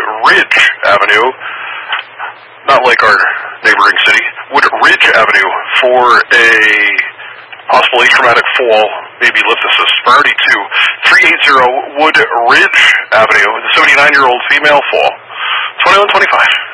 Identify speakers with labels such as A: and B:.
A: Ridge Avenue, not like our neighboring city, Wood Ridge Avenue for a possible atraumatic fall, maybe lift assist. Priority 2, 380 Wood Ridge Avenue, the 79-year-old female fall. 2125.